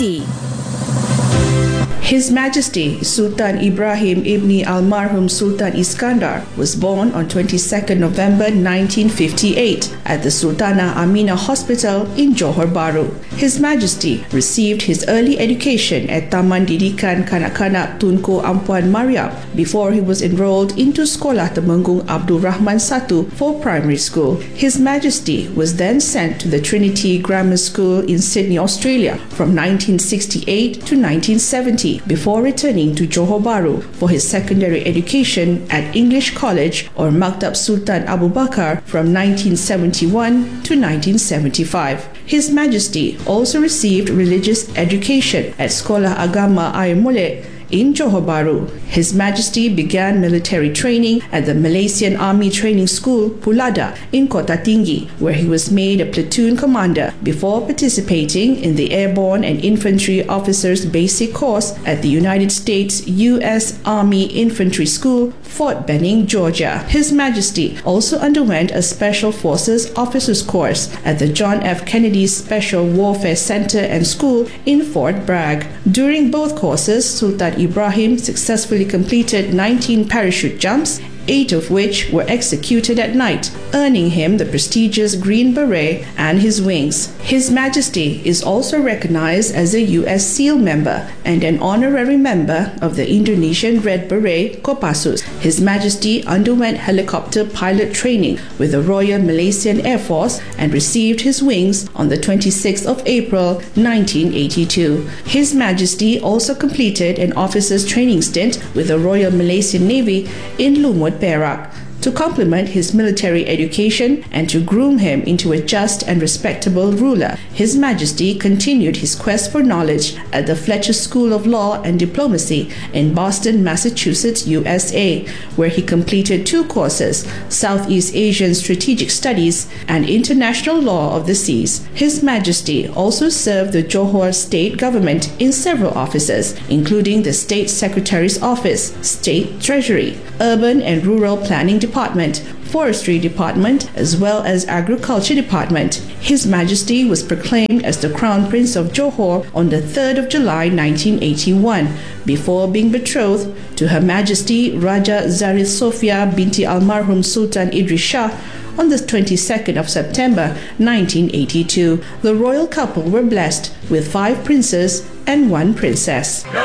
BBC. His Majesty Sultan Ibrahim Ibni Almarhum Sultan Iskandar was born on 22nd November 1958 at the Sultana Amina Hospital in Johor Bahru. His Majesty received his early education at Taman Didikan Kanak-Kanak Tunku Ampuan Mariam before he was enrolled into Sekolah Temenggung Abdul Rahman I for primary school. His Majesty was then sent to the Trinity Grammar School in Sydney, Australia from 1968 to 1970 before returning to Johor Bahru for his secondary education at English College or Maktab Sultan Abu Bakar from 1971 to 1975. His Majesty also received religious education at Sekolah Agama Air Molek in Johor Bahru. His Majesty began military training at the Malaysian Army Training School, Pulada, in Kota Tinggi, where he was made a platoon commander before participating in the Airborne and Infantry Officers Basic Course at the United States U.S. Army Infantry School, Fort Benning, Georgia. His Majesty also underwent a Special Forces Officers Course at the John F. Kennedy Special Warfare Center and School in Fort Bragg. During both courses, Sultan Ibrahim successfully completed 19 parachute jumps, 8 of which were executed at night, earning him the prestigious Green Beret and his wings. His Majesty is also recognized as a U.S. SEAL member and an honorary member of the Indonesian Red Beret Kopassus. His Majesty underwent helicopter pilot training with the Royal Malaysian Air Force and received his wings on the 26th of April 1982. His Majesty also completed an officer's training stint with the Royal Malaysian Navy in Lumut, Perak, to complement his military education and to groom him into a just and respectable ruler. His Majesty continued his quest for knowledge at the Fletcher School of Law and Diplomacy in Boston, Massachusetts, USA, where he completed 2 courses, Southeast Asian Strategic Studies and International Law of the Seas. His Majesty also served the Johor State Government in several offices, including the State Secretary's Office, State Treasury, Urban and Rural Planning Department, Forestry Department, as well as Agriculture Department. His Majesty was proclaimed as the Crown Prince of Johor on the 3rd of July 1981, before being betrothed to Her Majesty Raja Zarif Sofia binti Almarhum Sultan Idris Shah on the 22nd of September 1982. The royal couple were blessed with 5 princes and 1 princess.